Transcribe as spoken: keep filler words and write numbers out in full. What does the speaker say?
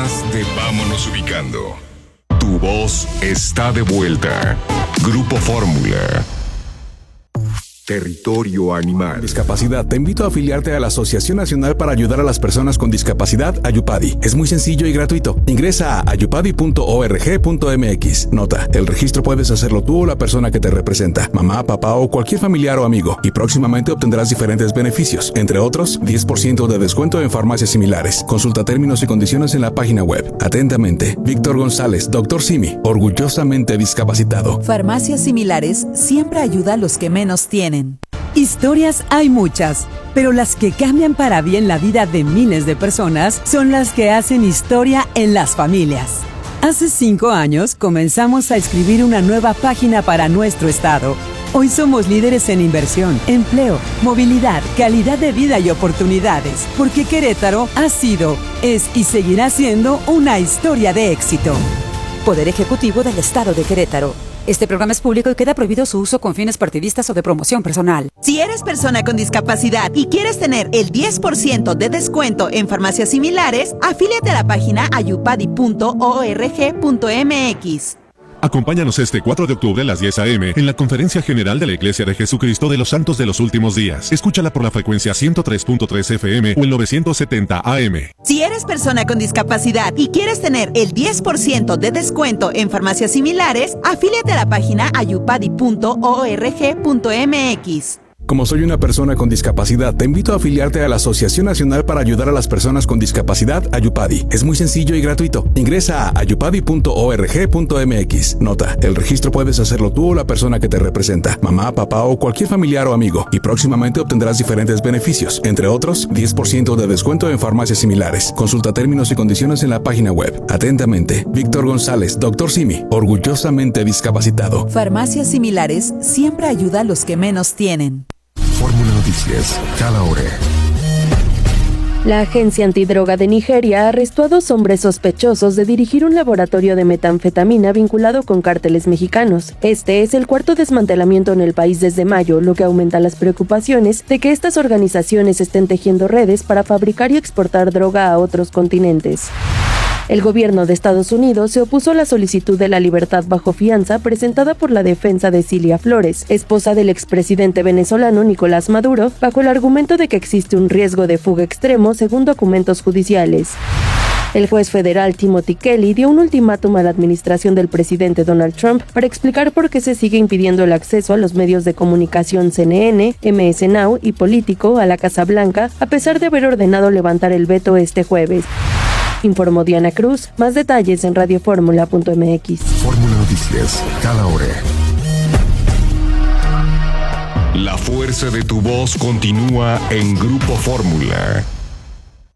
más de Vámonos Ubicando. Tu voz está de vuelta. Grupo Fórmula. Territorio Animal. Discapacidad. Te invito a afiliarte a la Asociación Nacional para Ayudar a las Personas con Discapacidad, Ayupadi. Es muy sencillo y gratuito. Ingresa a ayupadi punto org punto mx. Nota, el registro puedes hacerlo tú o la persona que te representa, mamá, papá o cualquier familiar o amigo, y próximamente obtendrás diferentes beneficios, entre otros, diez por ciento de descuento en farmacias similares. Consulta términos y condiciones en la página web. Atentamente, Víctor González, doctor Simi, orgullosamente discapacitado. Farmacias Similares siempre ayuda a los que menos tienen. Historias hay muchas, pero las que cambian para bien la vida de miles de personas son las que hacen historia en las familias. Hace cinco años comenzamos a escribir una nueva página para nuestro estado. Hoy somos líderes en inversión, empleo, movilidad, calidad de vida y oportunidades, porque Querétaro ha sido, es y seguirá siendo una historia de éxito. Poder Ejecutivo del Estado de Querétaro. Este programa es público y queda prohibido su uso con fines partidistas o de promoción personal. Si eres persona con discapacidad y quieres tener el diez por ciento de descuento en farmacias similares, afíliate a la página ayupadi punto org punto mx. Acompáñanos este cuatro de octubre a las diez a eme en la Conferencia General de la Iglesia de Jesucristo de los Santos de los Últimos Días. Escúchala por la frecuencia ciento tres punto tres efe eme o el novecientos setenta a eme. Si eres persona con discapacidad y quieres tener el diez por ciento de descuento en farmacias similares, afíliate a la página ayupadi punto org punto mx. Como soy una persona con discapacidad, te invito a afiliarte a la Asociación Nacional para Ayudar a las Personas con Discapacidad, Ayupadi. Es muy sencillo y gratuito. Ingresa a ayupadi punto org punto mx. Nota, el registro puedes hacerlo tú o la persona que te representa, mamá, papá o cualquier familiar o amigo, y próximamente obtendrás diferentes beneficios, entre otros, diez por ciento de descuento en farmacias similares. Consulta términos y condiciones en la página web. Atentamente, Víctor González, doctor Simi, orgullosamente discapacitado. Farmacias Similares siempre ayuda a los que menos tienen. Fórmula Noticias, cada hora. La agencia antidroga de Nigeria arrestó a dos hombres sospechosos de dirigir un laboratorio de metanfetamina vinculado con cárteles mexicanos. Este es el cuarto desmantelamiento en el país desde mayo, lo que aumenta las preocupaciones de que estas organizaciones estén tejiendo redes para fabricar y exportar droga a otros continentes. El gobierno de Estados Unidos se opuso a la solicitud de la libertad bajo fianza presentada por la defensa de Cilia Flores, esposa del expresidente venezolano Nicolás Maduro, bajo el argumento de que existe un riesgo de fuga extremo según documentos judiciales. El juez federal Timothy Kelly dio un ultimátum a la administración del presidente Donald Trump para explicar por qué se sigue impidiendo el acceso a los medios de comunicación C N N, M S Now y Político a la Casa Blanca, a pesar de haber ordenado levantar el veto este jueves. Informó Diana Cruz. Más detalles en radioformula punto mx. Fórmula Noticias, cada hora. La fuerza de tu voz continúa en Grupo Fórmula.